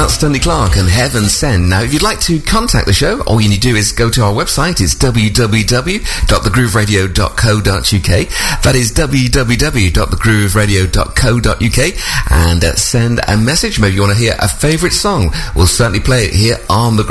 about Stanley Clarke and Heaven Send. Now, if you'd like to contact the show, all you need to do is go to our website. It's www.thegrooveradio.co.uk. That is www.thegrooveradio.co.uk, and send a message. Maybe you want to hear a favourite song. We'll certainly play it here on the